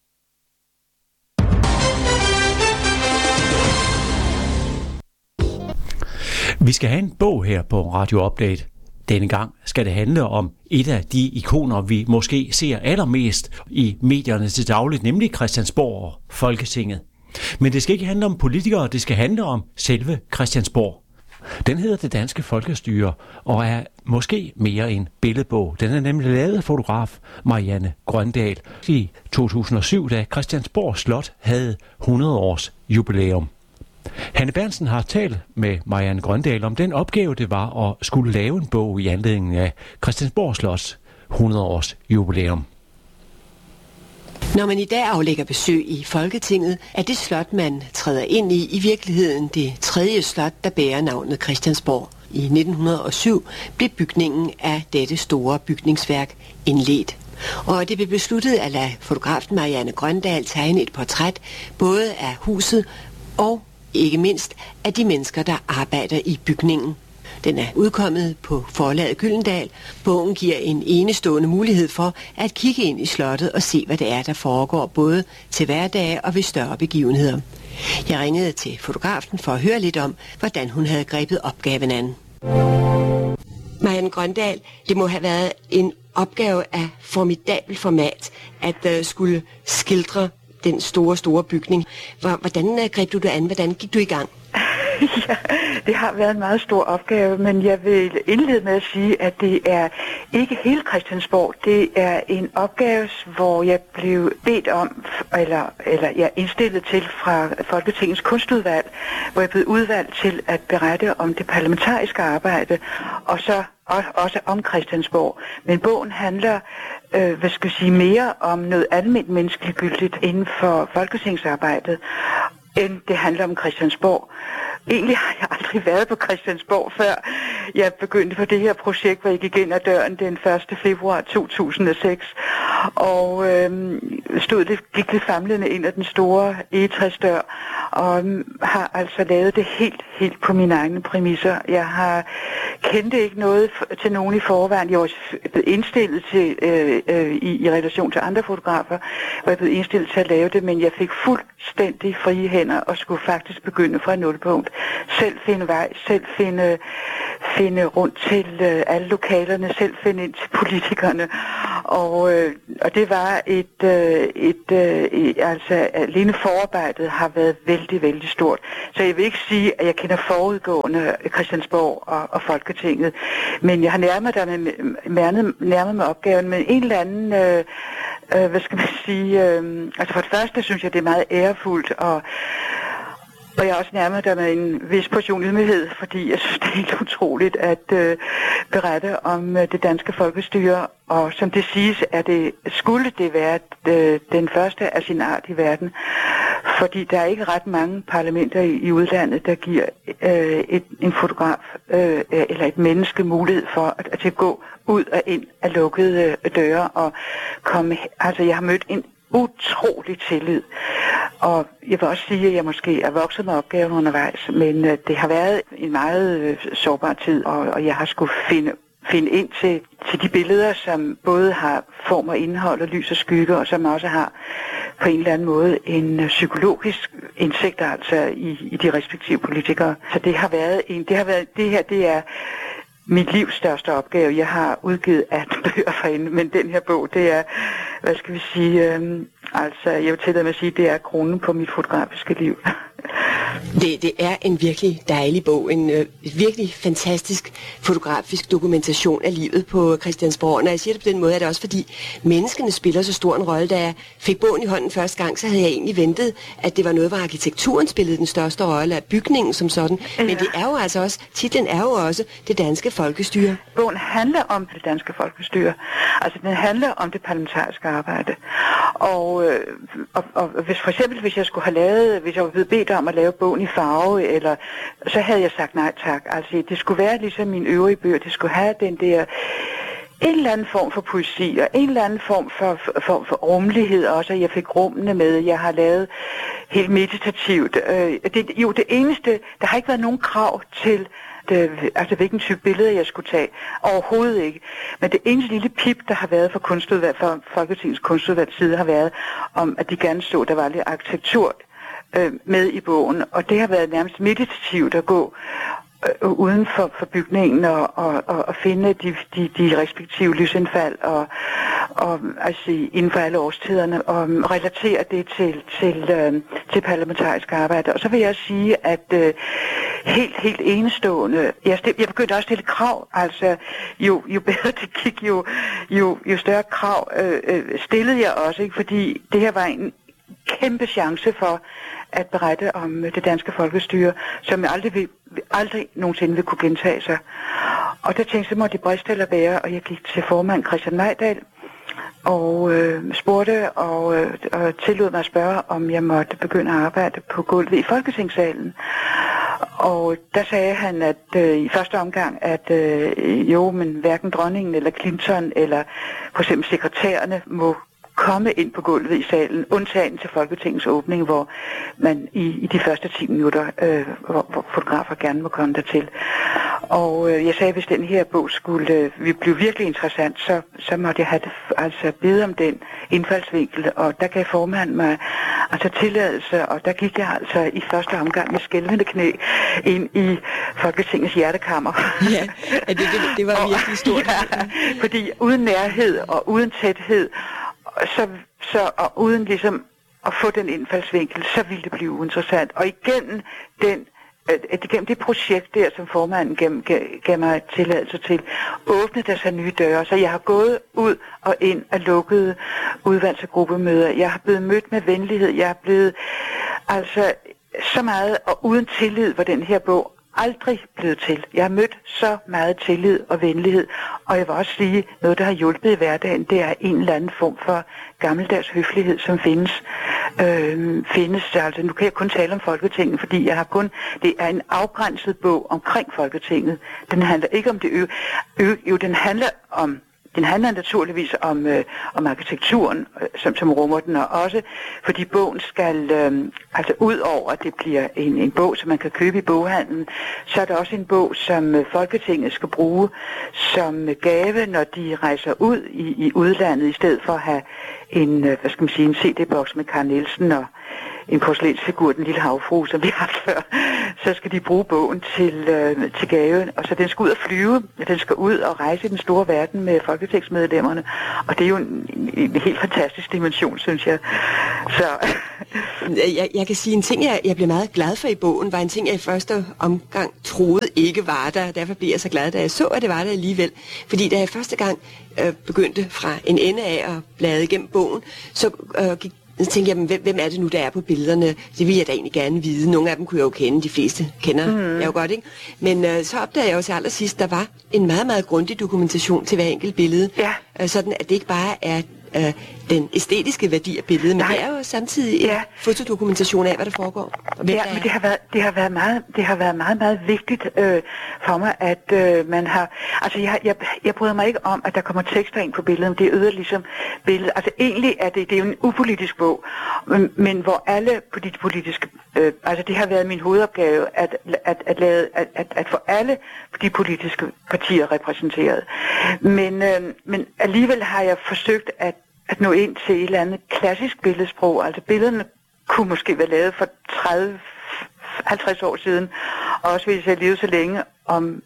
Vi skal have en bog her på Radio Update. Denne gang skal det handle om et af de ikoner, vi måske ser allermest i medierne til dagligt, nemlig Christiansborg og Folketinget. Men det skal ikke handle om politikere, det skal handle om selve Christiansborg. Den hedder Det Danske Folkestyre og er måske mere en billedbog. Den er nemlig lavet af fotograf Marianne Grøndahl i 2007, da Christiansborg Slot havde 100 års jubilæum. Hanne Berntsen har talt med Marianne Grøndahl om den opgave, det var at skulle lave en bog i anledning af Christiansborg Slots 100 års jubilæum. Når man i dag aflægger besøg i Folketinget, er det slot, man træder ind i virkeligheden det tredje slot, der bærer navnet Christiansborg. I 1907 blev bygningen af dette store bygningsværk indledt. Og det blev besluttet at lade fotografen Marianne Grøndahl tegne et portræt, både af huset og ikke mindst af de mennesker, der arbejder i bygningen. Den er udkommet på forlaget Gyldendal. Bogen giver en enestående mulighed for at kigge ind i slottet og se, hvad det er, der foregår både til hverdage og ved større begivenheder. Jeg ringede til fotografen for at høre lidt om, hvordan hun havde grebet opgaven an. Marianne Grøndahl, det må have været en opgave af formidabel format at skulle skildre den store bygning. Hvordan greb du det an? Hvordan gik du i gang? Ja, det har været en meget stor opgave, men jeg vil indlede med at sige, at det er ikke hele Christiansborg. Det er en opgave, hvor jeg blev bedt om, eller jeg indstillet til fra Folketingets kunstudvalg, hvor jeg blev udvalgt til at berette om det parlamentariske arbejde, og så også om Christiansborg. Men bogen handler mere om noget almindeligt menneskeligt inden for folketingsarbejdet, end det handler om Christiansborg. Egentlig har jeg aldrig været på Christiansborg, før jeg begyndte på det her projekt, hvor jeg gik ind ad døren den 1. februar 2006. Og gik lidt famlende ind ad den store egetræsdør, og har altså lavet det helt på mine egne præmisser. Jeg kendte ikke noget til nogen i forvejen. Jeg var blevet indstillet til, i relation til andre fotografer, hvor jeg blev indstillet til at lave det, men jeg fik fuldstændig frie hænder og skulle faktisk begynde fra nulpunkt. Selv finde vej, selv finde rundt til alle lokalerne, selv finde ind til politikerne. Og det var altså alene forarbejdet har været vældig, vældig stort. Så jeg vil ikke sige, at jeg kender forudgående Christiansborg og Folketinget, men jeg har nærmet mig opgaven med en eller anden, hvad skal man sige, altså for det første synes jeg, det er meget ærefuldt, og jeg har også nærmet der med en vis portion ydmyghed, fordi jeg synes, det er helt utroligt at berette om det danske folkestyre. Og som det siges, skulle det være den første af sin art i verden. Fordi der er ikke ret mange parlamenter i udlandet, der giver en fotograf eller et menneske mulighed for at gå ud og ind af lukkede døre og komme. Altså, jeg har mødt en utrolig tillid. Og jeg vil også sige, at jeg måske er vokset med opgaven undervejs, men det har været en meget sårbar tid, og jeg har skulle finde ind til de billeder, som både har form og indhold og lys og skygge, og som også har på en eller anden måde en psykologisk indsigt altså i de respektive politikere. Så det er mit livs største opgave. Jeg har udgivet 18 bøger herinde, men den her bog, det er, hvad skal vi sige, altså jeg vil tillade mig at sige, det er kronen på mit fotografiske liv. Det er en virkelig dejlig bog, en virkelig fantastisk fotografisk dokumentation af livet på Christiansborg. Når jeg siger det på den måde, er det også fordi menneskene spiller så stor en rolle. Da jeg fik bogen i hånden første gang, så havde jeg egentlig ventet, at det var noget, hvor arkitekturen spillede den største rolle af bygningen som sådan. Men det er jo altså også, titlen er jo også det danske folkestyre. Bogen handler om det danske folkestyre. Altså den handler om det parlamentariske arbejde. Og hvis jeg skulle have lavet, hvis jeg var blevet bedt om at lave bogen i farve, eller så havde jeg sagt nej tak. Altså det skulle være ligesom mine øvrige bøger, det skulle have den der en eller anden form for poesi, og en eller anden form for rummelighed også, at jeg fik rummene med. Jeg har lavet helt meditativt. Det eneste, der har ikke været nogen krav til altså hvilken type billeder jeg skulle tage. Overhovedet ikke. Men det eneste lille pip, der har været fra Folketingets kunstudvalgs side, har været om, at de gerne så, der var lidt arkitektur med i bogen. Og det har været nærmest meditativt at gå uden for bygningen og finde de respektive lysindfald og altså inden for alle årstiderne og relatere det til parlamentarisk arbejde. Og så vil jeg sige, at helt enestående, jeg begyndte også at stille krav, altså jo bedre det gik, jo større krav stillede jeg også, ikke? Fordi det her var en kæmpe chance for at berette om det danske folkestyre, som jeg aldrig nogensinde vil kunne gentage sig. Og der tænkte jeg, så må det briste eller bære, og jeg gik til formand Christian Mejdal og spurgte og tillod mig at spørge, om jeg måtte begynde at arbejde på gulvet i Folketingssalen. Og der sagde han, at i første omgang, at men hverken dronningen eller Clinton eller for eksempel sekretærerne må komme ind på gulvet i salen, undtagen til Folketingets åbning, hvor man i de første 10 minutter, hvor fotografer gerne må komme dertil. Og jeg sagde, at hvis den her bog skulle blive virkelig interessant, så måtte jeg have bede om den indfaldsvinkel, og der gav formanden mig tilladelse, og der gik jeg i første omgang med skælvende knæ ind i Folketingets hjertekammer. Ja, det var virkelig stort. Ja, fordi uden nærhed og uden tæthed, og uden ligesom at få den indfaldsvinkel, så ville det blive uinteressant. Og igennem det projekt der, som formanden gav mig tilladelse til, åbnede der sig nye døre. Så jeg har gået ud og ind af lukkede udvalgs- og gruppemøder. Jeg har blevet mødt med venlighed. Jeg er blevet så meget, og uden tillid var den her bog aldrig blevet til. Jeg har mødt så meget tillid og venlighed, og jeg vil også sige, noget der har hjulpet i hverdagen, det er en eller anden form for gammeldags høflighed, som findes. Altså, nu kan jeg kun tale om Folketinget, fordi det er en afgrænset bog omkring Folketinget. Den handler ikke om det den handler naturligvis om arkitekturen, som rummer den, og også fordi bogen skal, ud over at det bliver en bog, som man kan købe i boghandlen, så er der også en bog, som Folketinget skal bruge som gave, når de rejser ud i udlandet, i stedet for at have en CD-boks med Carl Nielsen og en porcelænsfigur, den lille havfrue, som vi har haft før, så skal de bruge bogen til gave. Og så den skal ud og flyve, den skal ud og rejse i den store verden med folketingsmedlemmerne. Og det er jo en helt fantastisk dimension, synes jeg. Så jeg kan sige en ting, jeg blev meget glad for i bogen, var en ting, jeg i første omgang troede ikke var der. Derfor blev jeg så glad, da jeg så, at det var der alligevel. Fordi da jeg første gang begyndte fra en ende af at blade igennem bogen, så tænkte jeg, hvem er det nu, der er på billederne? Det vil jeg da egentlig gerne vide. Nogle af dem kunne jeg jo kende, de fleste kender jeg jo godt, ikke? Men så opdagede jeg jo til allersidst, der var en meget, meget grundig dokumentation til hver enkelt billede. Ja. Sådan, at det ikke bare er den æstetiske værdi af billedet, men det er jo samtidig en fotodokumentation af, hvad der foregår. Men det har været meget vigtigt for mig, at man har... Altså, jeg bryder mig ikke om, at der kommer tekster ind på billedet, men det øger ligesom billedet. Altså, egentlig er det er jo en upolitisk bog, men hvor alle politiske... altså, det har været min hovedopgave, at få alle de politiske partier repræsenteret. Men alligevel har jeg forsøgt at nå ind til et eller andet klassisk billedsprog. Altså billederne kunne måske være lavet for 30-50 år siden, og også hvis jeg levede så længe om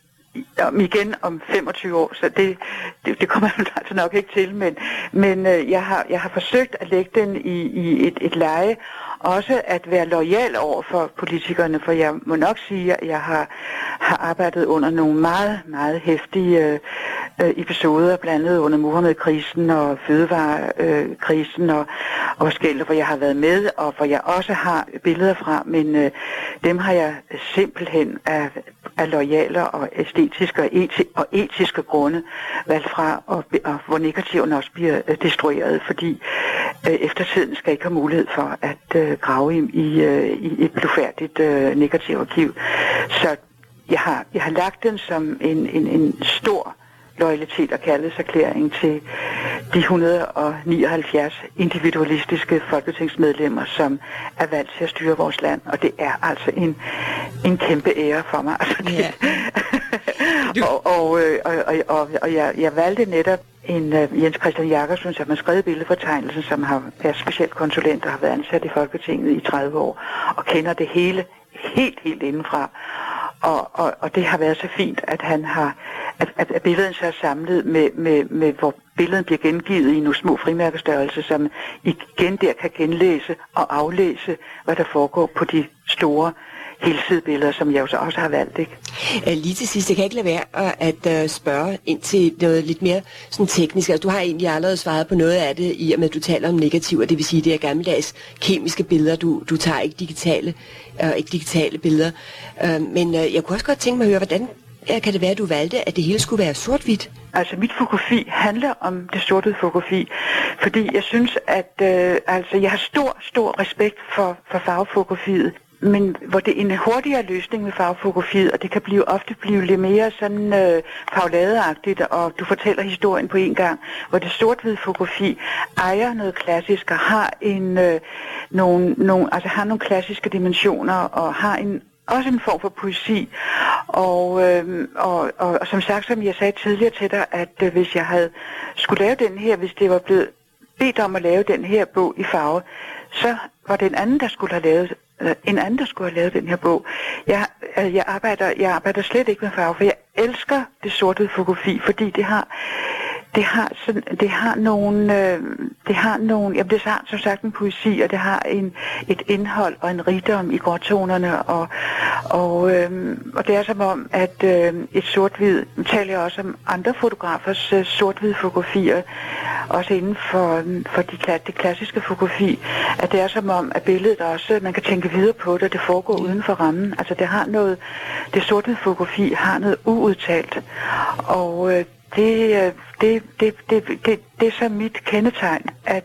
25 år, så det kommer jeg altså nok ikke til, men jeg har forsøgt at lægge den i et leje, også at være loyal over for politikerne, for jeg må nok sige, at jeg har arbejdet under nogle meget, meget heftige episoder, blandt andet under Muhammed-krisen og fødevarekrisen og forskellige, hvor jeg har været med, og hvor jeg også har billeder fra, men dem har jeg simpelthen af loyale og æstetiske og etiske grunde valgt fra, og hvor negativen også bliver destrueret, fordi eftertiden skal ikke have mulighed for at grave i et blufærdigt negativarkiv. Så jeg har lagt den som en stor loyalitet og kærlighedserklæring til de 179 individualistiske folketingsmedlemmer, som er valgt til at styre vores land, og det er altså en kæmpe ære for mig. Altså, og jeg valgte netop en Jens Christian Jakobsen, som har skrevet billedfortegnelsen, som har været specielt konsulent og har været ansat i Folketinget i 30 år, og kender det hele helt indenfra. Og det har været så fint, at han har, at billedet så er samlet med hvor billedet bliver gengivet i nogle små frimærkestørrelser, som igen der kan genlæse og aflæse, hvad der foregår på de store helsidebilleder, som jeg jo så også har valgt, ikke? Lige til sidst, jeg kan ikke lade være at spørge ind til noget lidt mere sådan teknisk. Altså, du har egentlig allerede svaret på noget af det, i og med at du taler om negativer, det vil sige, det er gammeldags kemiske billeder, du tager ikke digitale billeder. Men jeg kunne også godt tænke mig at høre, hvordan kan det være, at du valgte, at det hele skulle være sort-hvidt? Altså, mit fotografi handler om det sorte fotografi, fordi jeg synes, at jeg har stor respekt for farvefotografiet. Men hvor det er en hurtigere løsning med farvefotografiet, og det kan ofte blive lidt mere sådan farveladeagtigt, og du fortæller historien på en gang, hvor det sort-hvide fotografi ejer noget klassisk og har har nogle klassiske dimensioner og har også en form for poesi, og som sagt, som jeg sagde tidligere til dig, at hvis jeg havde skulle lave den her, hvis det var blevet bedt om at lave den her bog i farve, så var det en anden, der skulle have lavet den her bog. Jeg arbejder slet ikke med farve, for jeg elsker det sorte fotografi, fordi det har som sagt en poesi, og det har et indhold og en rigdom i gråtonerne, og det er som om, at et sort-hvid, taler jeg også om andre fotografers sort-hvide fotografier, også inden for det klassiske fotografi, at det er som om, at billedet også, man kan tænke videre på det foregår uden for rammen. Altså det sorte fotografi har noget uudtalt, og det er så mit kendetegn,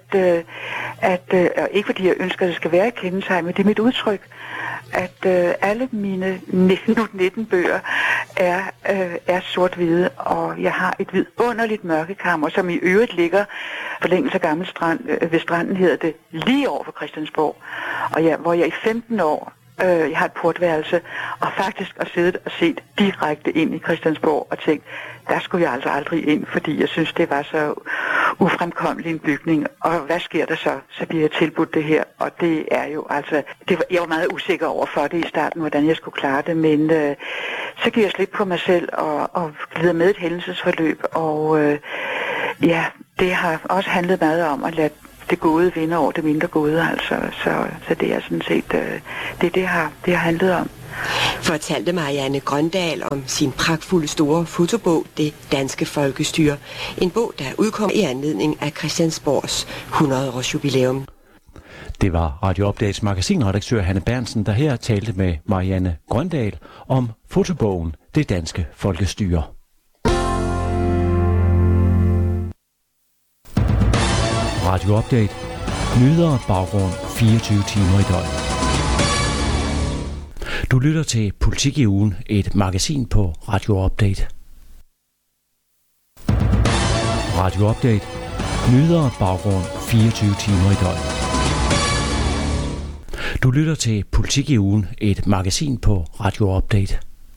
og ikke fordi jeg ønsker, at det skal være et kendetegn, men det er mit udtryk, at alle mine 19 bøger er sort-hvide, og jeg har et vidunderligt mørkekammer, som i øvrigt ligger forlængelse af Gammel Strand, ved stranden hedder det, lige over for Christiansborg, og hvor jeg i 15 år Jeg har et portværelse, og faktisk har siddet og set direkte ind i Christiansborg og tænkt, der skulle jeg altså aldrig ind, fordi jeg synes, det var så ufremkommelig en bygning. Og hvad sker der så? Så bliver jeg tilbudt det her, og det er jo altså... jeg var meget usikker over for det i starten, hvordan jeg skulle klare det, men så giver jeg slip på mig selv og glider med et hændelsesforløb, og ja, det har også handlet meget om at lade det gode vinde over det mindre gode, altså. Så det er sådan set, det har handlet om. Fortalte Marianne Grøndahl om sin pragtfulde store fotobog, Det Danske Folkestyre. En bog, der udkom i anledning af Christiansborgs 100-års jubilæum. Det var Radio Updates magasinredaktør Hanne Berntsen, der her talte med Marianne Grøndahl om fotobogen Det Danske Folkestyre. Radio Update. Nyheder og baggrund 24 timer i døgnet. Du lytter til Politik i ugen, et magasin på Radio Update. Radio Update. Nyheder og baggrund 24 timer i døgnet. Du lytter til Politik i ugen, et magasin på Radio Update.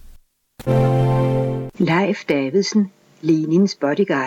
Leif Davidsen, Lenins bodyguard.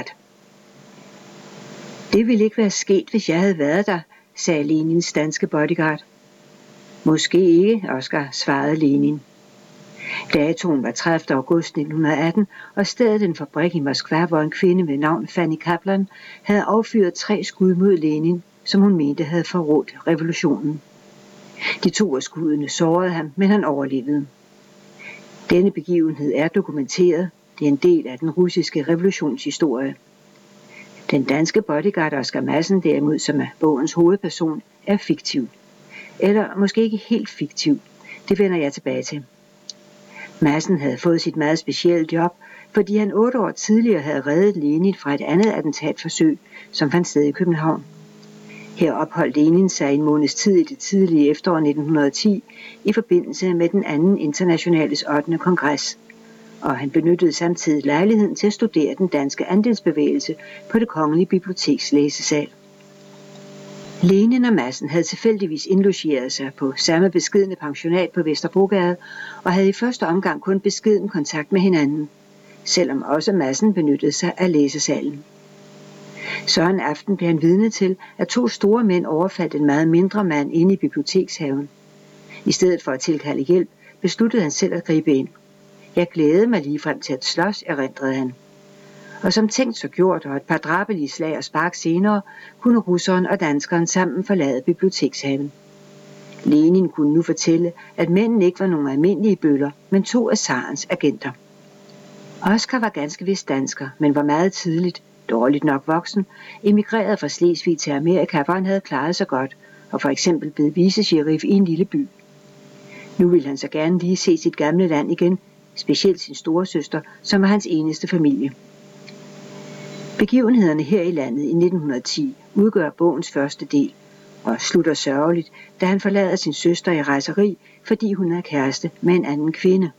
Det ville ikke være sket, hvis jeg havde været der, sagde Lenins danske bodyguard. Måske ikke, Oscar, svarede Lenin. Datoen var 30. august 1918, og stedet en fabrik i Moskva, hvor en kvinde ved navn Fanny Kaplan havde affyret 3 skud mod Lenin, som hun mente havde forrådt revolutionen. De 2 af skuddene sårede ham, men han overlevede. Denne begivenhed er dokumenteret. Det er en del af den russiske revolutionshistorie. Den danske bodyguard Oscar Madsen derimod, som er bogens hovedperson, er fiktiv. Eller måske ikke helt fiktiv. Det vender jeg tilbage til. Madsen havde fået sit meget specielle job, fordi han 8 år tidligere havde reddet Lenin fra et andet attentatforsøg, som fandt sted i København. Her opholdt Lenin sig en måneds tid i det tidlige efterår 1910 i forbindelse med den anden internationales 8. kongres. Og han benyttede samtidig lejligheden til at studere den danske andelsbevægelse på det kongelige biblioteks læsesal. Lenin og Madsen havde tilfældigvis indlogeret sig på samme beskedne pensionat på Vesterbrogade og havde i første omgang kun beskeden kontakt med hinanden, selvom også Madsen benyttede sig af læsesalen. Så en aften blev han vidne til, at 2 store mænd overfaldt en meget mindre mand inde i bibliotekshaven. I stedet for at tilkalde hjælp, besluttede han selv at gribe ind. Jeg glædede mig ligefrem til at slås, erindrede han. Og som tænkt så gjort og et par drabelige slag og spark senere, kunne russeren og danskeren sammen forlade bibliotekshaven. Lenin kunne nu fortælle, at mændene ikke var nogen almindelige bøller, men 2 af zarens agenter. Oscar var ganske vist dansker, men var meget tidligt, dårligt nok voksen, emigreret fra Slesvig til Amerika, hvor han havde klaret sig godt, og for eksempel blevet vicesheriff i en lille by. Nu ville han så gerne lige se sit gamle land igen, specielt sin storesøster, som var hans eneste familie. Begivenhederne her i landet i 1910 udgør bogens første del, og slutter sørgeligt, da han forlader sin søster i rejseri, fordi hun er kæreste med en anden kvinde.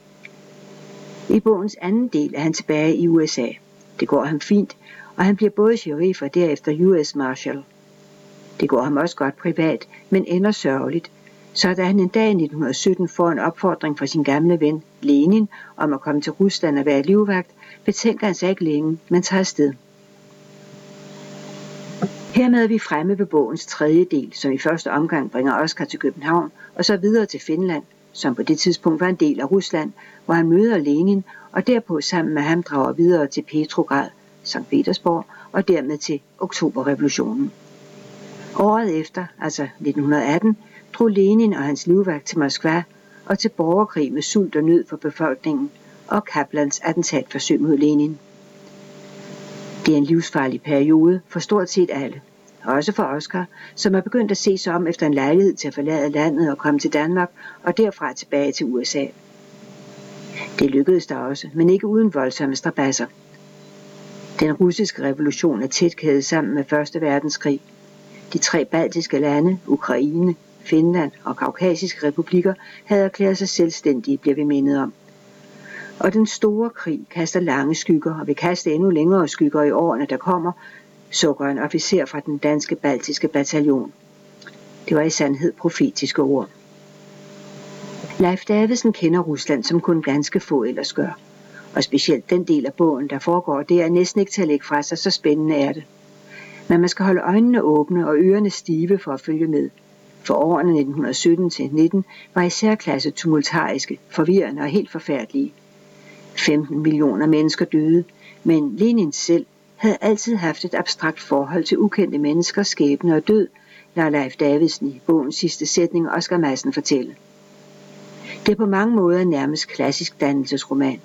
I bogens anden del er han tilbage i USA. Det går ham fint, og han bliver både sheriff og derefter US Marshal. Det går ham også godt privat, men ender sørgeligt, så da han en dag i 1917 får en opfordring fra sin gamle ven Lenin om at komme til Rusland og være livvagt, betænker han sig ikke længe, men tager afsted. Hermed er vi fremme ved bogens 3. del, som i første omgang bringer Oscar til København og så videre til Finland, som på det tidspunkt var en del af Rusland, hvor han møder Lenin og derpå sammen med ham drager videre til Petrograd, Sankt Petersborg og dermed til oktoberrevolutionen. Året efter, altså 1918, drog Lenin og hans livvagt til Moskva og til borgerkrig med sult og nød for befolkningen og Kaplans attentatforsøg mod Lenin. Det er en livsfarlig periode for stort set alle, også for Oscar, som er begyndt at se sig om efter en lejlighed til at forlade landet og komme til Danmark og derfra tilbage til USA. Det lykkedes der også, men ikke uden voldsomme strabasser. Den russiske revolution er tæt kædet sammen med 1. verdenskrig. De 3 baltiske lande, Ukraine, Finland og kaukasiske republikker, havde erklæret sig selvstændige, bliver vi mindet om. Og den store krig kaster lange skygger og vil kaste endnu længere skygger i årene, der kommer, sukker en officer fra den danske baltiske bataljon. Det var i sandhed profetiske ord. Leif Davidsen kender Rusland, som kun ganske få ellers gør. Og specielt den del af bogen, der foregår, det er næsten ikke til at lægge fra sig, så spændende er det. Men man skal holde øjnene åbne og ørerne stive for at følge med. For årene 1917-19 var i særklasse tumultariske, forvirrende og helt forfærdelige. 15 millioner mennesker døde, men Lenin selv havde altid haft et abstrakt forhold til ukendte menneskers skæbne og død, lader Leif Davidsen i bogens sidste sætning Oscar Madsen fortælle. Det er på mange måder nærmest klassisk dannelsesroman.